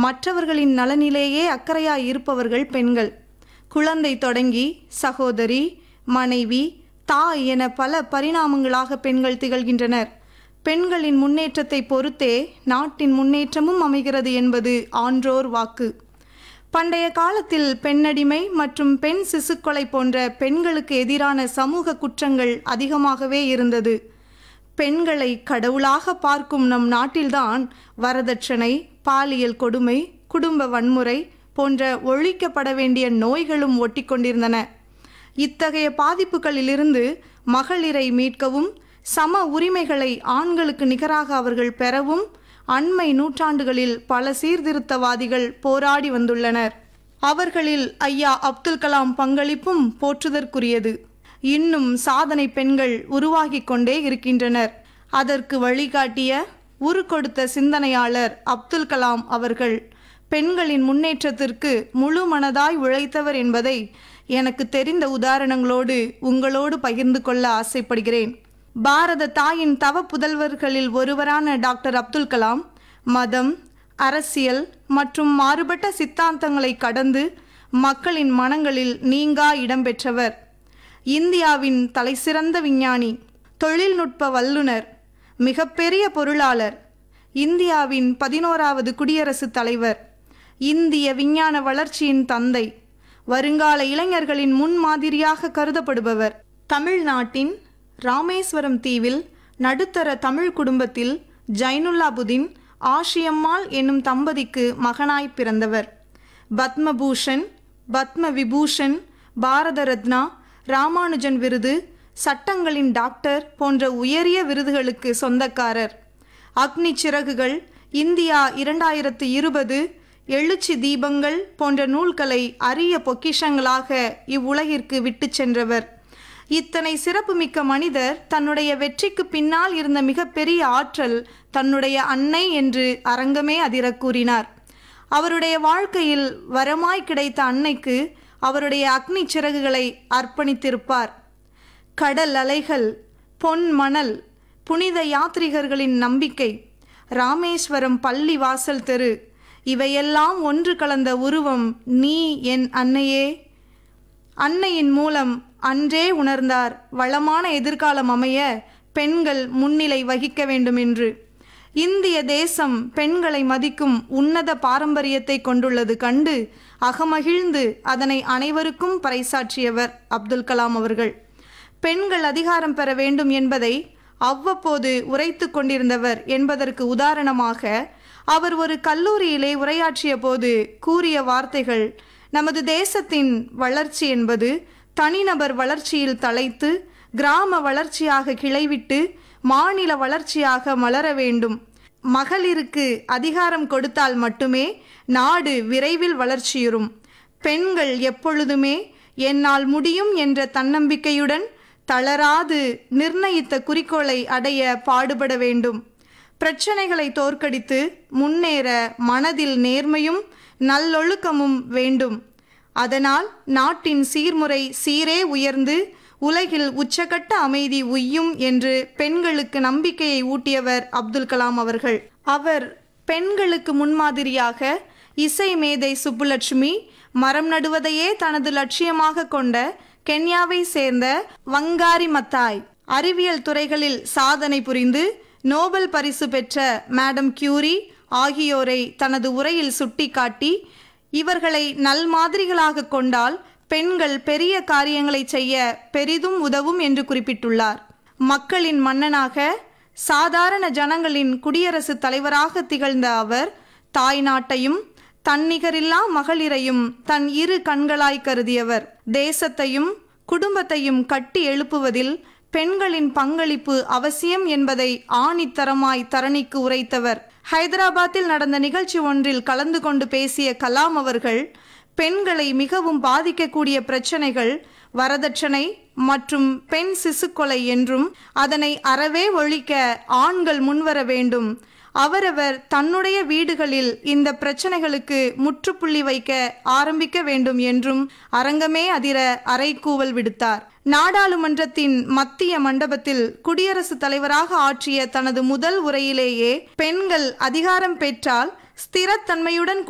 மற்றவர்களின் நலனிலேயே அக்கறையாய் இருப்பவர்கள் பெண்கள். குழந்தை தொடங்கி சகோதரி, மனைவி, தாய் என பல பரிணாமங்களாக பெண்கள் திகழ்கின்றனர். பெண்களின் முன்னேற்றத்தை பொறுத்தே நாட்டின் முன்னேற்றமும் அமைகிறது என்பது ஆன்றோர் வாக்கு. பண்டைய காலத்தில் பெண்ணடிமை மற்றும் பெண் சிசுக்கொலை போன்ற பெண்களுக்கு எதிரான சமூக குற்றங்கள் அதிகமாகவே இருந்தது. பெண்களை கடவுளாக பார்க்கும் நம் நாட்டில்தான் வரதட்சணை, பாலியல் கொடுமை, குடும்ப வன்முறை போன்ற ஒழிக்கப்பட வேண்டிய நோய்களும் ஒட்டிக்கொண்டிருந்தன. இத்தகைய பாதிப்புகளிலிருந்து மகளிரை மீட்கவும் சம உரிமைகளை ஆண்களுக்கு நிகராக அவர்கள் பெறவும் அண்மை நூற்றாண்டுகளில் பல சீர்திருத்தவாதிகள் போராடி வந்துள்ளனர். அவர்களில் ஐயா அப்துல் கலாம் பங்களிப்பும் போற்றுதற்குரியது. இன்னும் சாதனை பெண்கள் உருவாகி கொண்டே இருக்கின்றனர். அதற்கு வழிகாட்டிய உருக்கொடுத்த சிந்தனையாளர் அப்துல் கலாம் அவர்கள் பெண்களின் முன்னேற்றத்திற்கு முழு மனதாய் உழைத்தவர் என்பதை எனக்கு தெரிந்த உதாரணங்களோடு உங்களோடு பகிர்ந்து கொள்ள ஆசைப்படுகிறேன். பாரத தாயின் தவ புதல்வர்களில் ஒருவரான டாக்டர் அப்துல் கலாம் மதம், அரசியல் மற்றும் மாறுபட்ட சித்தாந்தங்களை கடந்து மக்களின் மனங்களில் நீங்கா இடம்பெற்றவர். இந்தியாவின் தலைசிறந்த விஞ்ஞானி, தொழில்நுட்ப வல்லுனர், மிகப்பெரிய பொருளாளர், இந்தியாவின் 11வது குடியரசுத் தலைவர், இந்திய விஞ்ஞான வளர்ச்சியின் தந்தை, வருங்கால இளைஞர்களின் முன்மாதிரியாக கருதப்படுபவர். தமிழ்நாட்டின் ராமேஸ்வரம் தீவில் நடுத்தர தமிழ் குடும்பத்தில் ஜைனுல்லாபுதீன், ஆஷியம்மாள் என்னும் தம்பதிக்கு மகனாய் பிறந்தவர். பத்மபூஷன், பத்ம விபூஷன், பாரத ரத்னா, ராமானுஜன் விருது, சட்டங்களின் டாக்டர் போன்ற உயரிய விருதுகளுக்கு சொந்தக்காரர். அக்னி சிறகுகள், இந்தியா 2020, எழுச்சி தீபங்கள் போன்ற நூல்களை அரிய பொக்கிஷங்களாக இவ்வுலகிற்கு விட்டு சென்றவர். இத்தனை சிறப்புமிக்க மனிதர் தன்னுடைய வெற்றிக்கு பின்னால் இருந்த மிகப்பெரிய ஆற்றல் தன்னுடைய அன்னை என்று அரங்கமே அதிர கூறினார். அவருடைய வாழ்க்கையில் வரமாய் கிடைத்த அன்னைக்கு அவருடைய அக்னி சிறகுகளை அர்ப்பணித்திருப்பார். கடல் அலைகள், பொன் மணல், புனித யாத்ரிகர்களின் நம்பிக்கை, ராமேஸ்வரம் பள்ளி வாசல் தெரு, இவையெல்லாம் ஒன்று கலந்த உருவம் நீ என் அன்னையே. அன்னையின் மூலம் அன்றே உணர்ந்தார் வளமான எதிர்காலம் அமைய பெண்கள் முன்னிலை வகிக்க வேண்டும் என்று. இந்திய தேசம் பெண்களை மதிக்கும் உன்னத பாரம்பரியத்தை கொண்டுள்ளது கண்டு அகமகிழ்ந்து அதனை அனைவருக்கும் பறைசாற்றியவர் அப்துல் கலாம் அவர்கள். பெண்கள் அதிகாரம் பெற வேண்டும் என்பதை அவ்வப்போது உரைத்து கொண்டிருந்தவர் என்பதற்கு உதாரணமாக அவர் ஒரு கல்லூரியிலே உரையாற்றிய போது கூறிய வார்த்தைகள், நமது தேசத்தின் வளர்ச்சி என்பது தனிநபர் வளர்ச்சியில் தலைத்து கிராம வளர்ச்சியாக கிளைவிட்டு மாநில வளர்ச்சியாக மலர வேண்டும். மகளிருக்கு அதிகாரம் கொடுத்தால் மட்டுமே நாடு விரைவில் வளர்ச்சியுறும். பெண்கள் எப்பொழுதுமே என்னால் முடியும் என்ற தன்னம்பிக்கையுடன் தளராது நிர்ணயித்த குறிக்கோளை அடைய பாடுபட வேண்டும். பிரச்சனைகளை தோற்கடித்து முன்னேற மனதில் நேர்மையும் நல்லொழுக்கமும் வேண்டும். அதனால் நாட்டின் சீர்முறை சீரே உயர்ந்து உலகில் உச்சகட்ட அமைதி உய்யும் என்று பெண்களுக்கு நம்பிக்கையை ஊட்டியவர் அப்துல் கலாம் அவர்கள். அவர் பெண்களுக்கு முன்மாதிரியாக இசை மேதை சுப்புலட்சுமி, மரம் நடுவதையே தனது லட்சியமாக கொண்ட கென்யாவை சேர்ந்த வங்காரி மத்தாய், அறிவியல் துறைகளில் சாதனை புரிந்து நோபல் பரிசு பெற்ற மேடம் கியூரி ஆகியோரை தனது உரையில் சுட்டிக்காட்டி இவர்களை நல்மாதிரிகளாக கொண்டால் பெண்கள் பெரிய காரியங்களை செய்ய பெரிதும் உதவும் என்று குறிப்பிட்டுள்ளார். மக்களின் மன்னனாக, சாதாரண ஜனங்களின் குடியரசுத் தலைவராக திகழ்ந்த அவர் தாய் நாட்டையும் தன்னிகரில்லா மகளிரையும் தன் இரு கண்களாய் கருதியவர். தேசத்தையும் குடும்பத்தையும் கட்டி எழுப்புவதில் பெண்களின் பங்களிப்பு அவசியம் என்பதை ஆணித்தரமாய் தரணிக்கு உரைத்தவர். ஹைதராபாத்தில் நடந்த நிகழ்ச்சி ஒன்றில் கலந்து கொண்டு பேசிய கலாம் அவர்கள், பெண்களை மிகவும் பாதிக்கக்கூடிய பிரச்சனைகள் வரதட்சணை மற்றும் பெண் சிசுக்கொலை என்றும் அதனை அறவே ஒழிக்க ஆண்கள் முன்வர வேண்டும். அவரவர் தன்னுடைய வீடுகளில் இந்த பிரச்சனைகளுக்கு முற்றுப்புள்ளி வைக்க ஆரம்பிக்க வேண்டும் என்றும் அரங்கமே அதிர அறைகூவல் விடுத்தார். நாடாளுமன்றத்தின் மத்திய மண்டபத்தில் குடியரசுத் தலைவராக ஆற்றிய தனது முதல் உரையிலேயே பெண்கள் அதிகாரம் பெற்றால் ஸ்திரத்தன்மையுடன்